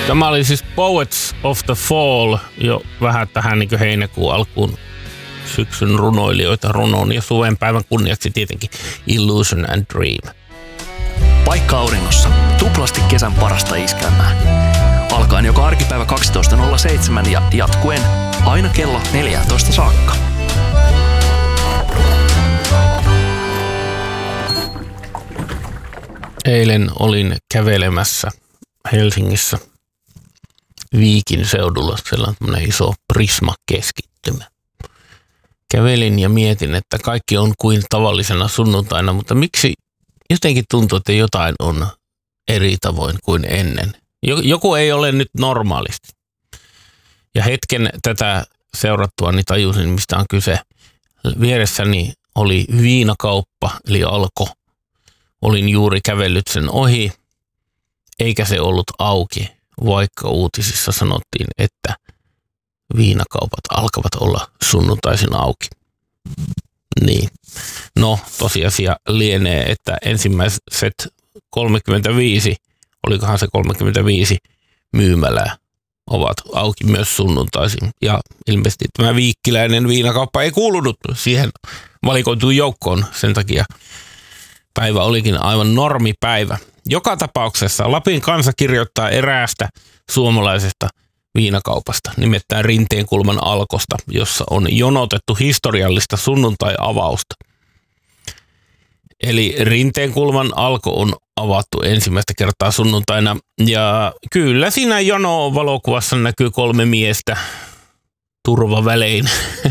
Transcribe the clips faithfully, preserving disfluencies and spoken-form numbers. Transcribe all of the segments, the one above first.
Tämä oli siis Poets of the Fall jo vähän tähän niin kuin heinäkuun alkuun syksyn runoilijoita runoon ja suven päivän kunniaksi tietenkin Illusion and Dream. Paikka auringossa. Tuplasti kesän parasta iskelmää. Alkaen joka arkipäivä kaksitoista nolla seitsemän ja jatkuen aina kello neljätoista saakka. Eilen olin kävelemässä Helsingissä Viikin seudulla, sellainen iso Prisma-keskittymä. Kävelin ja mietin, että kaikki on kuin tavallisena sunnuntaina, mutta miksi jotenkin tuntuu, että jotain on eri tavoin kuin ennen. Joku ei ole nyt normaalisti. Ja hetken tätä seurattua niin tajusin, mistä on kyse. Vieressäni oli viinakauppa, eli Alko. Olin juuri kävellyt sen ohi, eikä se ollut auki, vaikka uutisissa sanottiin, että viinakaupat alkavat olla sunnuntaisin auki. Niin. No, tosiasia lienee, että ensimmäiset kolmekymmentäviisi, olikohan se kolmekymmentäviisi myymälää, ovat auki myös sunnuntaisin. Ja ilmeisesti tämä viikkiläinen viinakauppa ei kuulunut siihen valikoituun joukkoon, sen takia päivä olikin aivan normipäivä. Joka tapauksessa Lapin Kansa kirjoittaa eräästä suomalaisesta viinakaupasta, nimittäin Rinteenkulman Alkosta, jossa on jonotettu historiallista sunnuntai-avausta. Eli Rinteenkulman Alko on avattu ensimmäistä kertaa sunnuntaina, ja kyllä siinä jono-valokuvassa näkyy kolme miestä turvavälein,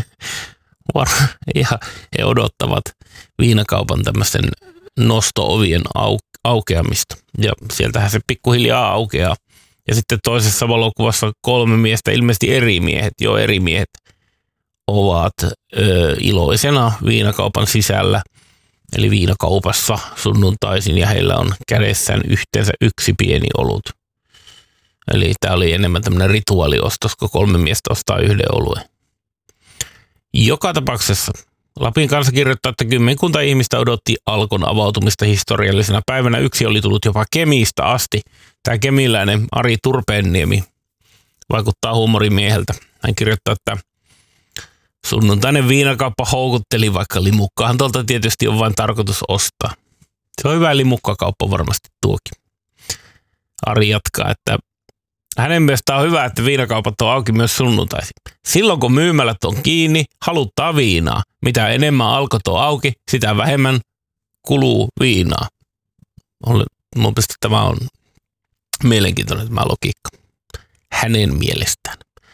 ja he odottavat viinakaupan tämmöisten nosto-ovien au- aukeamista, ja sieltähän se pikkuhiljaa aukeaa. Ja sitten toisessa valokuvassa kolme miestä, ilmeisesti eri miehet, jo eri miehet, ovat ö, iloisena viinakaupan sisällä, eli viinakaupassa sunnuntaisin, ja heillä on kädessään yhteensä yksi pieni olut. Eli tämä oli enemmän tämmöinen rituaaliostos, kun kolme miestä ostaa yhden oluen. Joka tapauksessa Lapin Kansa kirjoittaa, että kymmenkunta ihmistä odotti Alkon avautumista historiallisena päivänä. Yksi oli tullut jopa Kemistä asti. Tämä kemiläinen Ari Turpeenniemi vaikuttaa huumorimieheltä. Hän kirjoittaa, että sunnuntainen viinakauppa houkutteli, vaikka limukkaahan tuolta tietysti on vain tarkoitus ostaa. Se on hyvä limukkakauppa varmasti tuokin. Ari jatkaa, että hänen mielestään on hyvä, että viinakaupat on auki myös sunnuntaisin. Silloin kun myymälät on kiinni, haluttaa viinaa. Mitä enemmän Alkot on auki, sitä vähemmän kuluu viinaa. Mun mielestä tämä on mielenkiintoinen tämä logiikka. Hänen mielestään.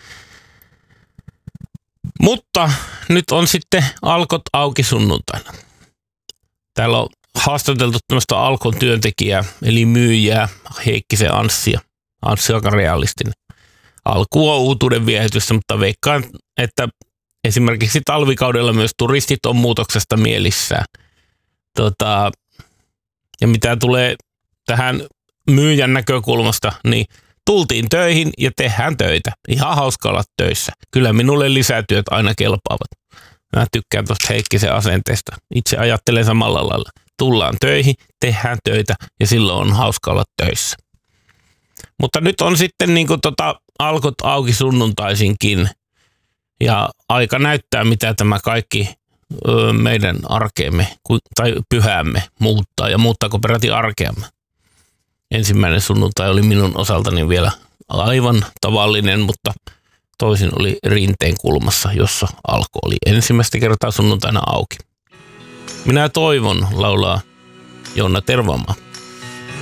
Mutta nyt on sitten Alkot auki sunnuntaina. Täällä on haastateltu tämmöistä Alkon työntekijää, eli myyjää, Heikkisen Anssia. Anssi on aika realistinen. Alku on uutuuden viehitystä, mutta veikkaan, että esimerkiksi talvikaudella myös turistit on muutoksesta mielissään. Tota, ja mitä tulee tähän myyjän näkökulmasta, niin tultiin töihin ja tehdään töitä. Ihan hauska olla töissä. Kyllä minulle lisätyöt aina kelpaavat. Mä tykkään tuosta Heikkisen asenteesta. Itse ajattelen samalla lailla. Tullaan töihin, tehdään töitä ja silloin on hauska olla töissä. Mutta nyt on sitten niin kuin tota, Alkot auki sunnuntaisinkin ja aika näyttää, mitä tämä kaikki ö, meidän arkeemme tai pyhäämme muuttaa ja muuttaako peräti arkeamme. Ensimmäinen sunnuntai oli minun osaltani vielä aivan tavallinen, mutta toisin oli Rinteenkulmassa, jossa Alko oli ensimmäistä kertaa sunnuntaina auki. Minä toivon, laulaa Joona Tervamaa.